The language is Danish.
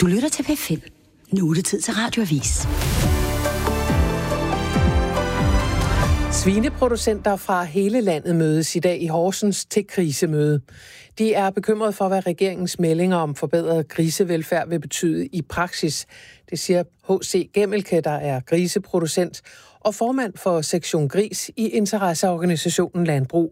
Du lytter til P5. Nu er det tid til Radioavis. Svineproducenter fra hele landet mødes i dag i Horsens til krisemøde. De er bekymrede for, hvad regeringens meldinger om forbedret grisevelfærd vil betyde i praksis. Det siger H.C. Gemmelke, der er griseproducent og formand for Sektion Gris i interesseorganisationen Landbrug